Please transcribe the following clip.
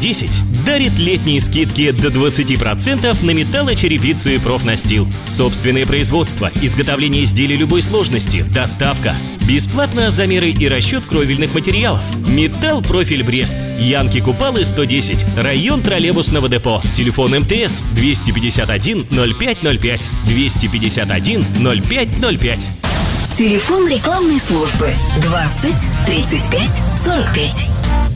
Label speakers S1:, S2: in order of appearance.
S1: 110 дарит летние скидки до 20% на металлочерепицу и профнастил. Собственное производство, изготовление изделий любой сложности, доставка. Бесплатно замеры и расчет кровельных материалов. Металл Профиль Брест. Янки Купалы 110. Район троллейбусного депо. Телефон МТС 251 0505. 251 0505.
S2: Телефон рекламной службы 20 35 45.